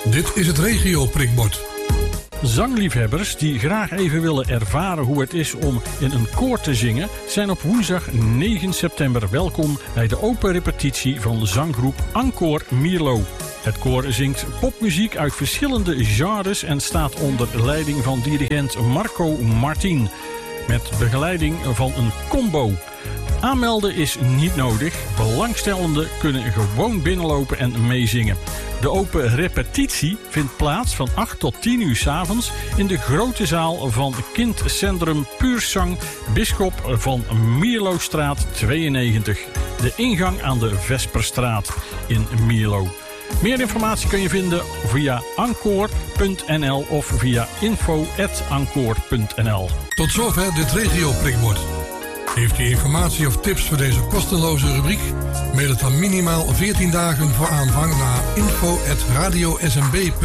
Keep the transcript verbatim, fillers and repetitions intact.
Dit is het regio prikbord. Zangliefhebbers die graag even willen ervaren hoe het is om in een koor te zingen, zijn op woensdag negen september welkom bij de open repetitie van de zanggroep Encore Mierlo. Het koor zingt popmuziek uit verschillende genres en staat onder leiding van dirigent Marco Martin, met begeleiding van een combo. Aanmelden is niet nodig. Belangstellenden kunnen gewoon binnenlopen en meezingen. De open repetitie vindt plaats van acht tot tien uur 's avonds in de grote zaal van Kindcentrum Puurzang, Bisschop van Mierlostraat tweeënnegentig. De ingang aan de Vesperstraat in Mierlo. Meer informatie kun je vinden via encore punt n l of via info at encore punt n l. Tot zover dit regio prikbord. Heeft u informatie of tips voor deze kosteloze rubriek? Mail het dan minimaal veertien dagen voor aanvang naar info at radio s m b punt n l.